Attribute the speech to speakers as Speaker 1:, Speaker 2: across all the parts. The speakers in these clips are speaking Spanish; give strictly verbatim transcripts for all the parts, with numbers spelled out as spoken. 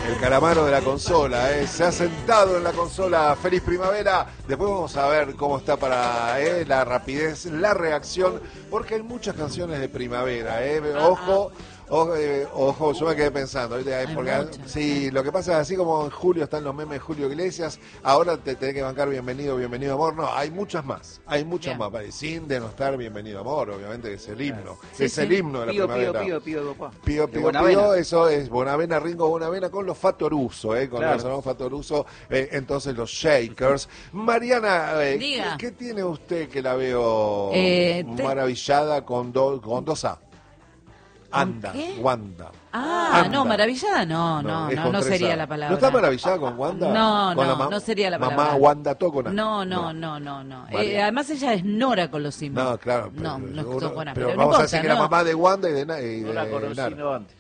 Speaker 1: El calamaro de la consola, ¿eh? Se ha sentado en la consola. Feliz primavera. Después vamos a ver cómo está para ¿eh? la rapidez, la reacción, porque hay muchas canciones de primavera, ¿eh? Ojo. Ojo, eh, ojo, yo me quedé pensando, ¿viste? Porque, muchas, sí, sí, lo que pasa es así como en julio están los memes de Julio Iglesias, ahora te tenés que bancar bienvenido, bienvenido amor, no, hay muchas más, hay muchas Bien. más, sin denostar bienvenido amor, obviamente que es el himno, sí, es sí. el himno de la
Speaker 2: pío,
Speaker 1: primavera.
Speaker 2: Pío, pío, pío, papá.
Speaker 1: Pío, pío, pío, eso es Bonavena, Ringo Bonavena con los Fatoruso, ¿eh? Con claro. los Fatoruso, eh, entonces los Shakers. Mariana, eh, ¿qué, ¿qué tiene usted que la veo eh, te... maravillada con, do, con dos A? Anda, ¿Qué? Wanda.
Speaker 3: Ah, Anda. no, maravillada no, no, no, no, no sería la palabra.
Speaker 1: ¿No está maravillada con Wanda?
Speaker 3: No,
Speaker 1: ¿Con
Speaker 3: no,
Speaker 1: la
Speaker 3: no sería la palabra.
Speaker 1: Mamá Wanda Tocona.
Speaker 3: No, no, no, no, no. Eh, además ella es Nora Colosimo.
Speaker 1: No, claro.
Speaker 3: Pero, no, no
Speaker 1: uno,
Speaker 3: es Tocona.
Speaker 1: Pero,
Speaker 3: pero
Speaker 1: vamos
Speaker 3: no importa,
Speaker 1: a decir que
Speaker 3: no.
Speaker 1: la mamá de Wanda y de, Nara.
Speaker 2: No la conocí antes.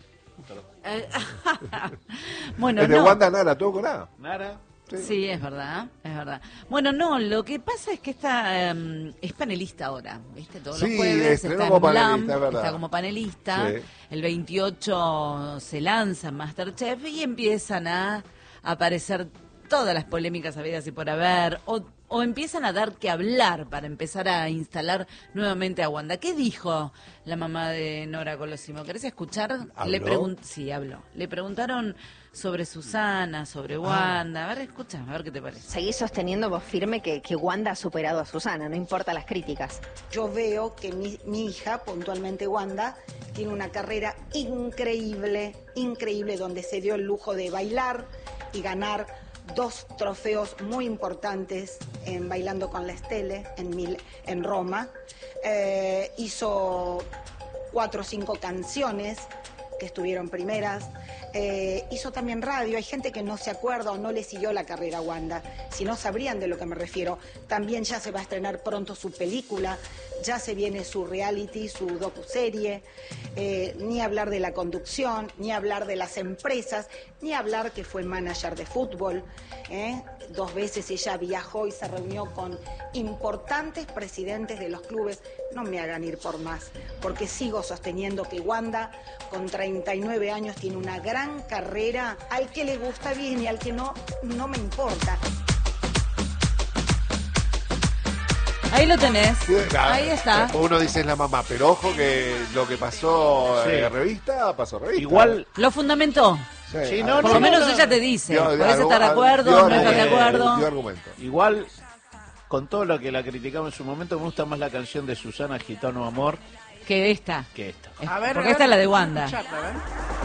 Speaker 3: Bueno,
Speaker 1: es de
Speaker 3: no.
Speaker 1: Wanda Nara, Tocona.
Speaker 2: Nara.
Speaker 3: Sí. sí, es verdad, es verdad. Bueno, no, lo que pasa es que esta um, es panelista ahora, ¿viste? Todos
Speaker 1: sí,
Speaker 3: los jueves está
Speaker 1: como
Speaker 3: en
Speaker 1: panelista,
Speaker 3: ULAM, está como panelista. Sí. El veintiocho se lanza MasterChef y empiezan a aparecer todas las polémicas habidas y por haber, o, o empiezan a dar que hablar para empezar a instalar nuevamente a Wanda. ¿Qué dijo la mamá de Nora Colosimo? ¿Querés escuchar?
Speaker 1: ¿Habló?
Speaker 3: Le pregun- sí, habló. Le preguntaron sobre Susana, sobre Wanda. A ver, escucha, a ver qué te parece.
Speaker 4: Seguís sosteniendo vos firme que, que Wanda ha superado a Susana, no importa las críticas.
Speaker 5: Yo veo que mi, mi hija, puntualmente Wanda, tiene una carrera increíble, increíble, donde se dio el lujo de bailar y ganar dos trofeos muy importantes en Bailando con la Stelle en, Mil, en Roma. Eh, hizo cuatro o cinco canciones que estuvieron primeras. Eh, hizo también radio. Hay gente que no se acuerda o no le siguió la carrera a Wanda, si no sabrían de lo que me refiero. También ya se va a estrenar pronto su película, ya se viene su reality, su docuserie, eh, ni hablar de la conducción, ni hablar de las empresas, ni hablar que fue manager de fútbol, ¿eh? Dos veces ella viajó y se reunió con importantes presidentes de los clubes. No me hagan ir por más, porque sigo sosteniendo que Wanda, con treinta y nueve años, tiene una gran carrera. Al que le gusta bien y al que no, no me importa.
Speaker 3: Ahí lo tenés, ahí está.
Speaker 1: Uno dice es la mamá, pero ojo que lo que pasó sí. en revista, pasó en revista.
Speaker 2: Igual
Speaker 3: lo fundamentó.
Speaker 1: Sí,
Speaker 2: sí, no,
Speaker 3: por
Speaker 2: no,
Speaker 3: lo menos
Speaker 2: no, no.
Speaker 3: ella te dice,
Speaker 1: dio,
Speaker 3: podés
Speaker 1: dio,
Speaker 3: estar de acuerdo,
Speaker 1: dio,
Speaker 3: no estás de acuerdo.
Speaker 1: Dio argumento.
Speaker 2: Igual, con todo lo que la criticamos en su momento, me gusta más la canción de Susana, Gitano Amor,
Speaker 3: que esta.
Speaker 2: Que esta.
Speaker 3: A ver, porque a ver, esta es la de Wanda.
Speaker 2: A ver.